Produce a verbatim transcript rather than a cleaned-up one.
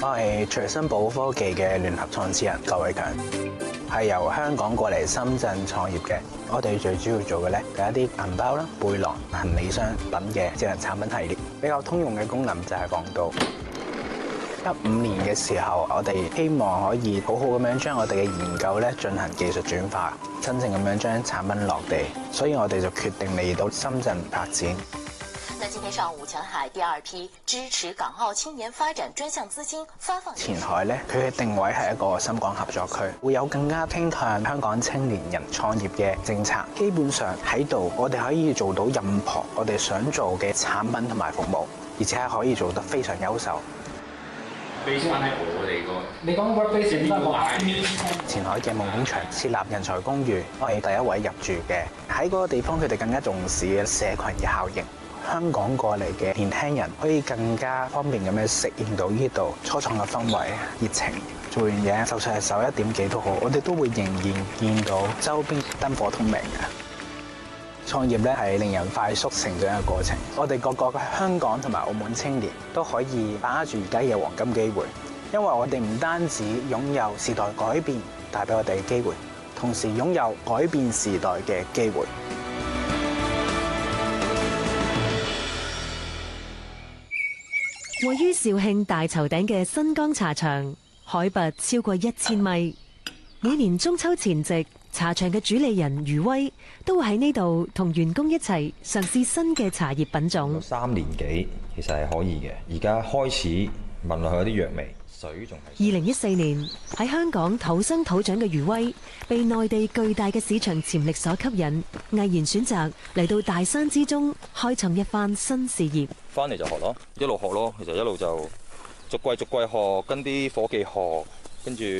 我係隨身寶科技嘅聯合創始人郭偉強，係由香港過嚟深圳創業嘅。我哋最主要做嘅咧，係一啲銀包啦、背囊、行李箱等嘅智能產品系列。比較通用嘅功能就係防盜。一五年嘅時候，我哋希望可以好好咁樣將我哋嘅研究咧進行技術轉化，真正咁樣將產品落地。所以我哋就決定嚟到深圳發展。 那今天上午，前海第二批支持港澳青年發展專項資金發放。 前海咧，佢嘅定位係一個深港合作區，會有更加傾向香港青年人創業嘅政策。基本上喺度，我哋可以做到任何我哋想做嘅產品同埋服務，而且係可以做得非常優秀。 base 翻喺我哋個， 你講 work-based 呢個前海嘅夢工場設立人才公寓，我係第一位入住嘅。喺嗰個地方，佢哋更加重視嘅社群嘅效應。香港過嚟嘅年輕人可以更加方便咁樣適應到呢度初創嘅氛圍、熱情。做完嘢，就算係十一點幾都好，我哋都會仍然見到周邊燈火通明嘅。創業咧係令人快速成長嘅過程。我哋個個嘅香港同埋澳門青年都可以把握住而家嘅黃金機會，因為我哋唔單止擁有時代改變帶俾我哋嘅機會，同時擁有改變時代嘅機會。 位於肇慶大頭頂嘅新江茶場，海拔超過一千米。每年中秋前夕，茶場嘅主理人余威都會喺呢度同員工一齊嘗試新嘅茶葉品種。 三年幾其實係可以嘅，而家開始聞落去有啲藥味，水仲係。 二零一四年喺香港土生土長嘅余威，被內地巨大嘅市場潛力所吸引，毅然選擇嚟到大山之中開創一番新事業。 翻嚟就學咯，一路學咯，其實一路就逐季逐季學，跟啲伙計學，跟住